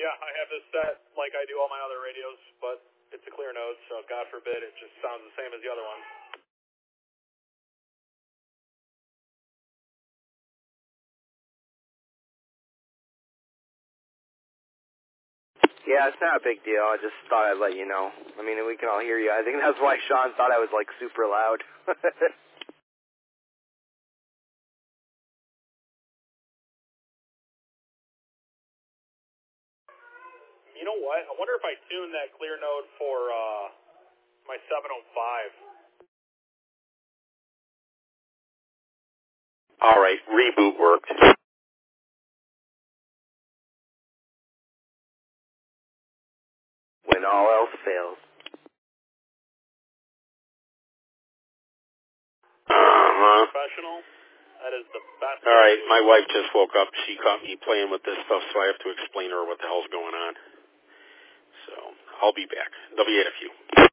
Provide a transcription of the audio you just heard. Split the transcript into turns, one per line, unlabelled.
Yeah, I have this set like I do all my other radios, but it's a clear node, so God forbid it just sounds the same as the other ones.
Yeah, it's not a big deal. I just thought I'd let you know. I mean, we can all hear you. I think that's why Sean thought I was, like, super loud.
You know what? I wonder if I tune that clear node for my 705.
All right, reboot worked.
When all else fails.
Professional. That is the best.
All right, my wife just woke up. She caught me playing with this stuff, so I have to explain to her what the hell's going on. So I'll be back. They'll be in a few.